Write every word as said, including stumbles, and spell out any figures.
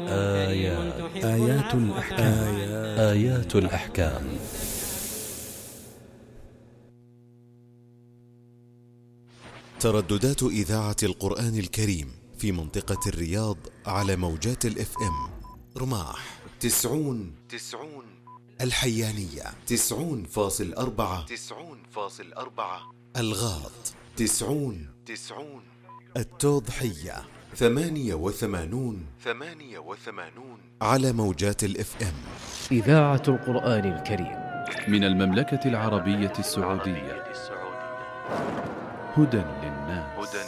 آيات آيات الأحكام آيات الأحكام ترددات إذاعة القرآن الكريم في منطقة الرياض على موجات الاف ام: رماح تسعون تسعون، الحيانية تسعون فاصل أربعة تسعون فاصل أربعة، الغاط تسعون تسعون، التوضحية ثمانية وثمانون ثمانية وثمانون على موجات الاف ام. إذاعة القرآن الكريم من المملكة العربية السعودية. هدى